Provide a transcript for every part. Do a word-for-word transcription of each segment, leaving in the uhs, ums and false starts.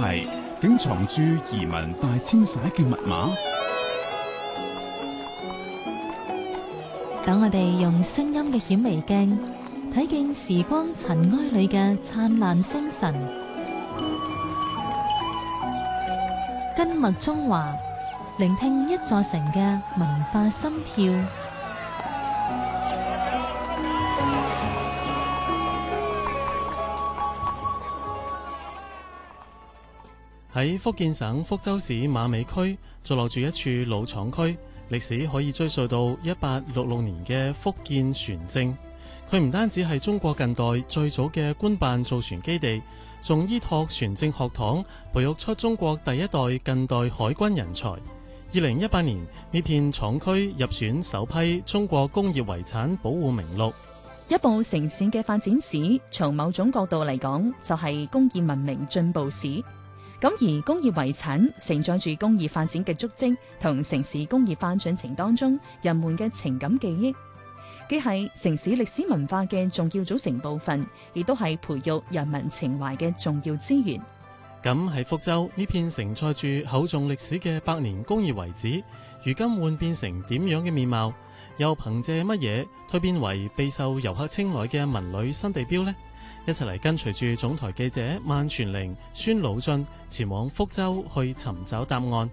係竟藏住移民大遷徙嘅密碼？ 等我哋用聲音嘅顯微鏡睇見時光塵埃裏嘅燦爛星辰，跟麥中華聆聽一座城嘅文化心跳。 喺福建省福州市馬尾區坐落住一處老廠區，歷史可以追溯到一八六六年嘅福建船政。佢唔單止係中國近代最早嘅官辦造船基地，仲依託船政學堂培育出中國第一代近代海軍人才。二零一八年呢片廠區入選首批中國工業遺產保護名錄。 一部城市嘅發展史，從某種角度嚟講，就係工業文明進步史。咁而工業遺產承載住工業發展嘅足跡，同城市工業化進程當中人們嘅情感記憶，既係城市歷史文化嘅重要組成部分，亦都係培育人民情懷嘅重要資源。 咁喺福州呢片承載住厚重歷史嘅百年工業遺址，如今換變成點樣嘅面貌？又憑借乜嘢蛻變為備受遊客青睞嘅文旅新地標呢？一齊嚟跟隨住總台記者萬全玲、孫魯俊前往福州去尋找答案。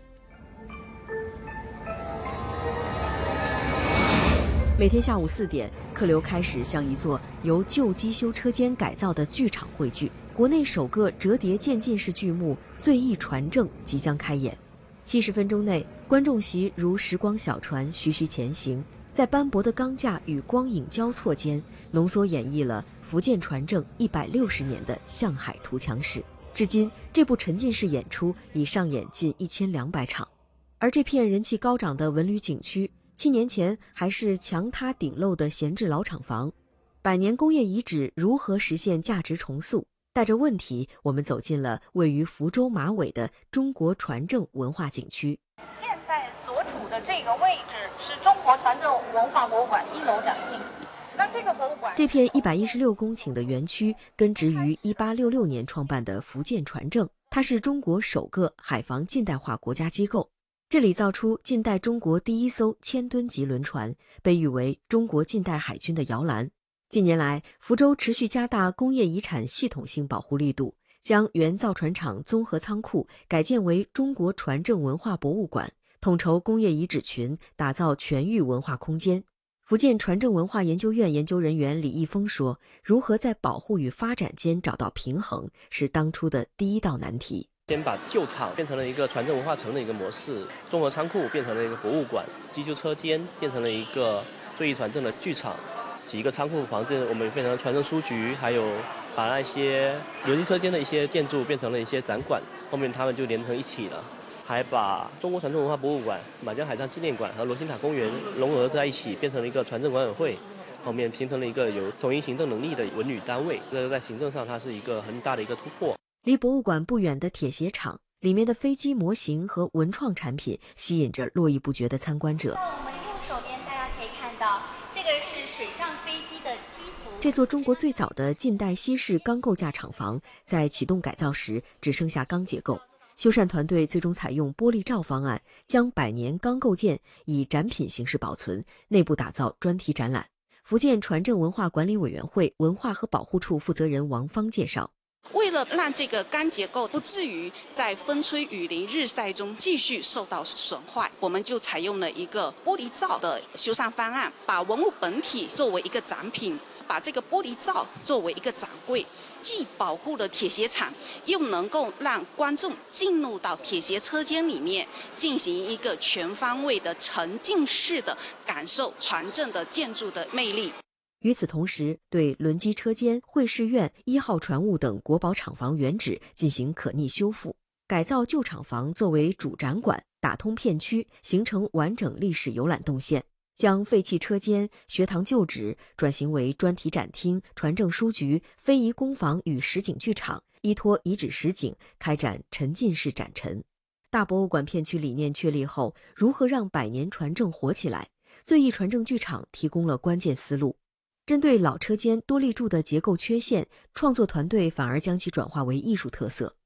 每天下午四點，客流開始向一座由舊機修車間改造的劇場匯聚。國內首個折疊漸進式劇目《醉意傳證》即將開演。七十分鐘內，觀眾席如時光小船徐徐前行，在斑駁的鋼架與光影交錯間，濃縮演繹了福建傳政一百六十年的向海圖強史。至今，這部沉浸式演出已上演近一千兩百場。而這片人氣高漲的文旅景區，七年前還是牆塌頂漏的閒置老廠房。百年工業遺址如何實現價值重塑？帶着問題，我們走進了位於福州馬尾的中國傳政文化景區。 現在所處的這個位置是中國傳政文化博物館一樓展廳。那這個博物館， 這片一百一十六公頃的園區根植於一八六六年創辦的福建傳政，它是中國首個海防近代化國家機構。這裡造出近代中國第一艘千噸級輪船，被譽為中國近代海軍的搖籃。近年來，福州持續加大工業遺產系統性保護力度，將原造船廠綜合倉庫改建為中國傳政文化博物館，統籌工業遺址群，打造全域文化空間。福建傳政文化研究院研究人員李毅峰說，如何在保護與發展間找到平衡，是當初的第一道難題。 先把舊廠變成了一個傳政文化城的一個模式，綜合倉庫變成了一個博物館，機修車間變成了一個醉意傳政的劇場。幾個倉庫房間，我們變成了傳政書局，還有把那些遊機車間的一些建築變成了一些展館，後面他們就連成一起了。還把中國傳政文化博物館、馬江海葬紀念館和羅興塔公園融合在一起，變成了一個傳政管委會，後面形成了一個有統一行政能力的文旅單位。這個在行政上，它是一個很大的一個突破。 離博物館不遠的鐵鞋廠，裡面的飛機模型和文創產品吸引着絡繹不絕的參觀者。 我們右手邊大家可以看到，這個是水上飛機的機服。 這座中國最早的近代西式鋼構架廠房，在啟動改造時只剩下鋼結構。修繕團隊最終採用玻璃罩方案，將百年鋼構件以展品形式保存，內部打造專題展覽。福建傳政文化管理委員會文化和保護處負責人王芳介紹， 為了讓這個鋼結構不至於在風吹雨淋日曬中繼續受到損壞，我們就採用了一個玻璃罩的修繕方案，把文物本體作為一個展品，把這個玻璃罩作為一個展櫃，既保護了鐵鞋廠，又能夠讓觀眾進入到鐵鞋車間裡面，進行一個全方位的沉浸式的感受傳政的建築的魅力。 與此同時，對輪機車間、會試院、一號船塢等國寶廠房原址進行可逆修復，改造舊廠房作為主展館，打通片區，形成完整歷史遊覽動線。將廢棄車間、學堂舊址轉型為專題展廳、傳政書局、非遺工坊與實景劇場，依託遺址實景開展沉浸式展陳。大博物館片區理念確立後，如何讓百年傳政活起來？醉意傳政劇場提供了關鍵思路。針對老車間多立柱的結構缺陷，創作團隊反而將其轉化為藝術特色。